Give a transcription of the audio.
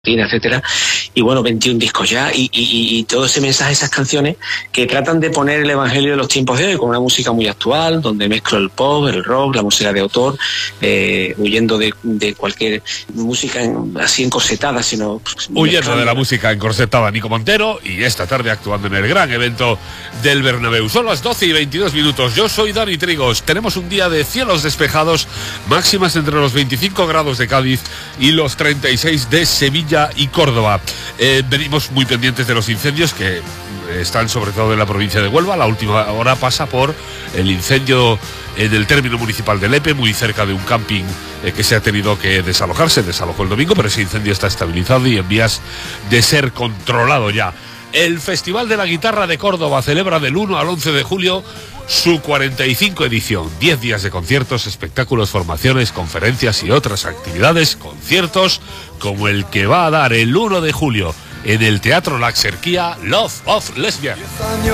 etcétera, y bueno, 21 discos ya, y todo ese mensaje, esas canciones que tratan de poner el evangelio de los tiempos de hoy, con una música muy actual, donde mezclo el pop, el rock, la música de autor, huyendo de cualquier música así encorsetada, sino... Huyendo de la música encorsetada, Nico Montero, y esta tarde actuando en el gran evento del Bernabéu. Son las 12:22. Yo soy Dani Trigos. Tenemos un día de cielos despejados, máximas entre los 25 grados de Cádiz y los 36 de Sevilla y Córdoba. Venimos muy pendientes de los incendios que están sobre todo en la provincia de Huelva. La última hora pasa por el incendio en el término municipal de Lepe, muy cerca de un camping que se ha tenido que desalojar. Se desalojó el domingo, pero ese incendio está estabilizado y en vías de ser controlado ya. El Festival de la Guitarra de Córdoba celebra del 1 al 11 de julio su 45 edición. 10 días de conciertos, espectáculos, formaciones, conferencias y otras actividades, conciertos como el que va a dar el 1 de julio en el Teatro La Axerquía, Love of Lesbian.